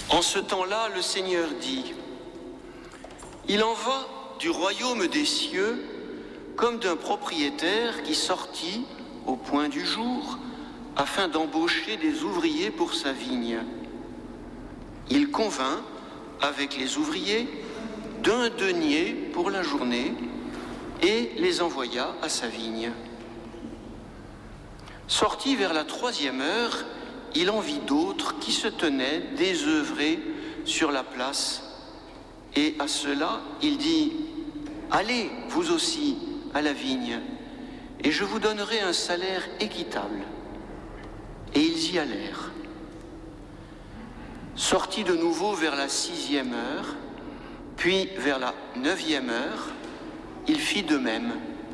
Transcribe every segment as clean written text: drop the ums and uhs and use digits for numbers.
En ce temps-là, le Seigneur dit : il en va du royaume des cieux comme d'un propriétaire qui sortit au point du jour afin d'embaucher des ouvriers pour sa vigne. Il convint avec les ouvriers d'1 denier pour la journée et les envoya à sa vigne. Sorti vers la 3e heure, il en vit d'autres qui se tenaient désœuvrés sur la place. Et à cela, il dit : allez, vous aussi, à la vigne, et je vous donnerai un salaire équitable. Et ils y allèrent. Sorti de nouveau vers la 6e heure, puis vers la 9e heure, il fit de même.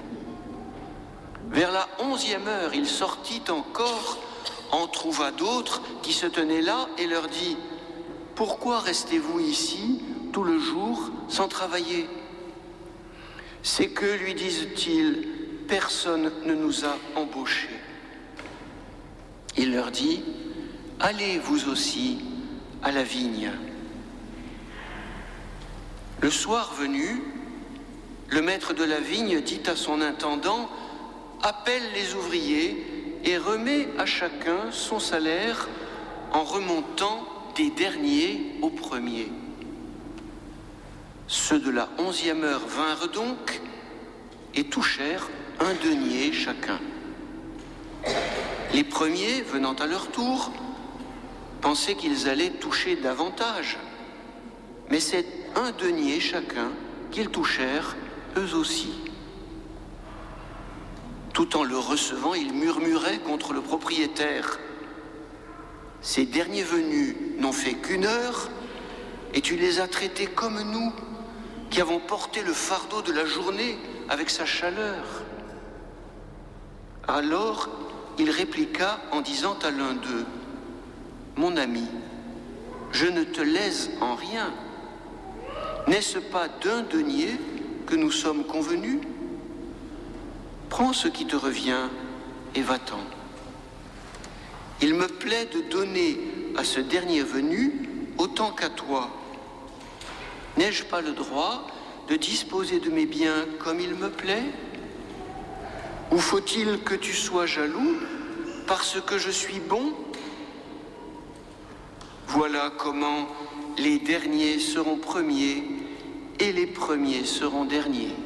Vers la 11e heure, il sortit encore, en trouva d'autres qui se tenaient là et leur dit : pourquoi restez-vous ici tout le jour sans travailler ? C'est que, lui disent-ils, personne ne nous a embauchés. Il leur dit : allez vous aussi à la vigne. Le soir venu, le maître de la vigne dit à son intendant : appelle les ouvriers et remet à chacun son salaire en remontant des derniers aux premiers. Ceux de la 11e heure vinrent donc et touchèrent 1 denier chacun. Les premiers, venant à leur tour, pensaient qu'ils allaient toucher davantage, mais c'est 1 denier chacun qu'ils touchèrent eux aussi. Tout en le recevant, ils murmuraient contre le propriétaire : ces derniers venus n'ont fait qu'1 heure, et tu les as traités comme nous, qui avons porté le fardeau de la journée avec sa chaleur. Alors il répliqua en disant à l'un d'eux : mon ami, je ne te lèse en rien. N'est-ce pas d'1 denier que nous sommes convenus ? Prends ce qui te revient et va-t'en. Il me plaît de donner à ce dernier venu autant qu'à toi. N'ai-je pas le droit de disposer de mes biens comme il me plaît ? Ou faut-il que tu sois jaloux parce que je suis bon ? Voilà comment les derniers seront premiers et les premiers seront derniers.